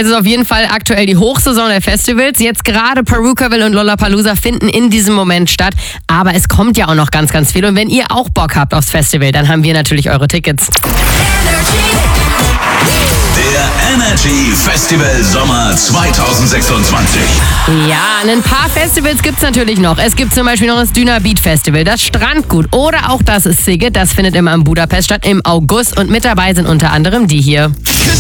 Es ist auf jeden Fall aktuell die Hochsaison der Festivals. Jetzt gerade Perukaville und Lollapalooza finden in diesem Moment statt. Aber es kommt ja auch noch ganz, ganz viel. Und wenn ihr auch Bock habt aufs Festival, dann haben wir natürlich eure Tickets. Der Energy Festival Sommer 2026. Ja, ein paar Festivals gibt's natürlich noch. Es gibt zum Beispiel noch das Düner Beat Festival, das Strandgut oder auch das Szigget. Das findet immer in Budapest statt im August. Und mit dabei sind unter anderem die hier.